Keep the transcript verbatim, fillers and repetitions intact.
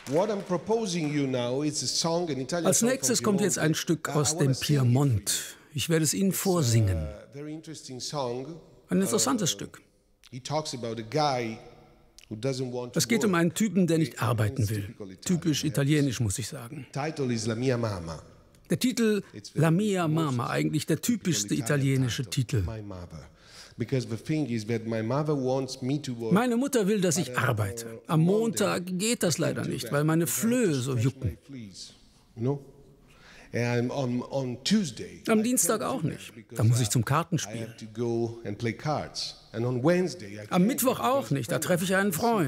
Als nächstes kommt jetzt ein Stück aus dem Piemont. Ich werde es Ihnen vorsingen. Ein interessantes Stück. Es geht um einen Typen, der nicht arbeiten will. Typisch italienisch, muss ich sagen. Der Titel La mia Mama, eigentlich der typischste italienische Titel. Meine Mutter will, dass ich arbeite. Am Montag geht das leider nicht, weil meine Flöhe so jucken. Am Dienstag auch nicht. Da muss ich zum Kartenspielen. Am Mittwoch auch nicht. Da treffe ich einen Freund.